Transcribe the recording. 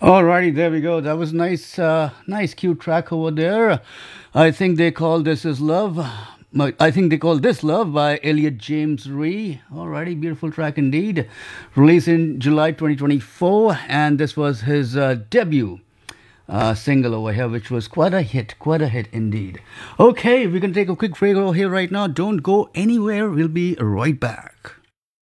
Alrighty, there we go. That was nice, nice, cute track over there. I think they call this is love. I think they call this love by Elliot James Ree. Alrighty, beautiful track indeed. Released in July 2024, and this was his debut single over here, which was quite a hit indeed. Okay, we can take a quick break over here right now. Don't go anywhere. We'll be right back.